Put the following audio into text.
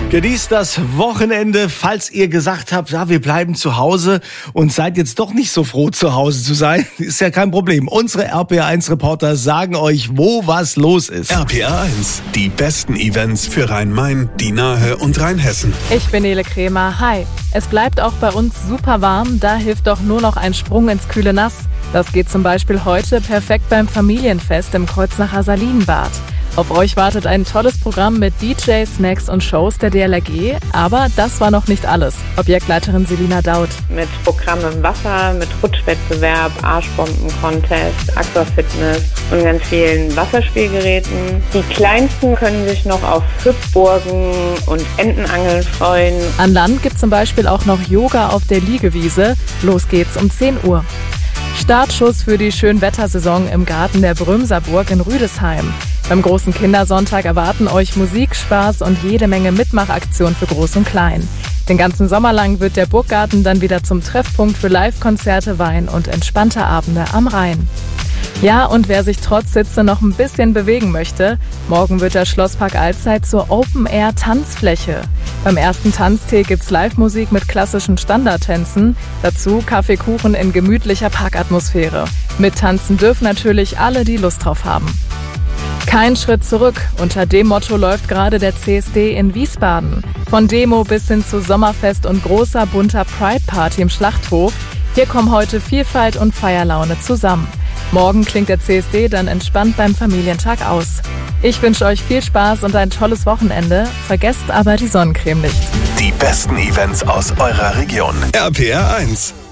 Genießt das Wochenende, falls ihr gesagt habt, ja, wir bleiben zu Hause und seid jetzt doch nicht so froh, zu Hause zu sein. Ist ja kein Problem. Unsere RPR1-Reporter sagen euch, wo was los ist. RPR1, die besten Events für Rhein-Main, die Nahe und Rheinhessen. Ich bin Nele Kremer. Hi. Es bleibt auch bei uns super warm. Da hilft doch nur noch ein Sprung ins kühle Nass. Das geht zum Beispiel heute perfekt beim Familienfest im Kreuznacher Salinenbad. Auf euch wartet ein tolles Programm mit DJs, Snacks und Shows der DLRG. Aber das war noch nicht alles. Objektleiterin Selina Daud. Mit Programm im Wasser, mit Rutschwettbewerb, Arschbomben-Contest, Aquafitness und ganz vielen Wasserspielgeräten. Die Kleinsten können sich noch auf Hüpfburgen und Entenangeln freuen. An Land gibt zum Beispiel auch noch Yoga auf der Liegewiese. Los geht's um 10 Uhr. Startschuss für die Schönwettersaison im Garten der Brömserburg in Rüdesheim. Beim großen Kindersonntag erwarten euch Musik, Spaß und jede Menge Mitmachaktion für Groß und Klein. Den ganzen Sommer lang wird der Burggarten dann wieder zum Treffpunkt für Live-Konzerte, Wein und entspannte Abende am Rhein. Ja, und wer sich trotz Hitze noch ein bisschen bewegen möchte, morgen wird der Schlosspark Allzeit zur Open-Air-Tanzfläche. Beim ersten Tanztee gibt's Live-Musik mit klassischen Standardtänzen, dazu Kaffeekuchen in gemütlicher Parkatmosphäre. Mittanzen dürfen natürlich alle, die Lust drauf haben. Kein Schritt zurück. Unter dem Motto läuft gerade der CSD in Wiesbaden. Von Demo bis hin zu Sommerfest und großer bunter Pride-Party im Schlachthof. Hier kommen heute Vielfalt und Feierlaune zusammen. Morgen klingt der CSD dann entspannt beim Familientag aus. Ich wünsche euch viel Spaß und ein tolles Wochenende. Vergesst aber die Sonnencreme nicht. Die besten Events aus eurer Region. RPR1.